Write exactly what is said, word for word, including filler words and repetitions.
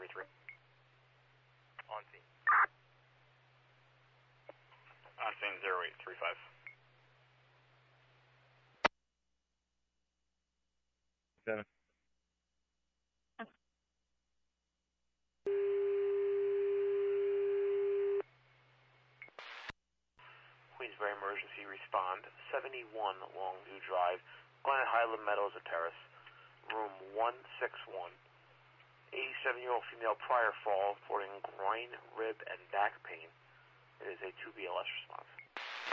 three three. On scene. On scene zero eight three five. Seven. Queensbury Emergency Respond, seventy-one Longview Drive, Glen Highland Meadows, a terrace, room one six one. eighty-seven-year-old female prior fall, reporting groin, rib, and back pain. It is a two B L S response.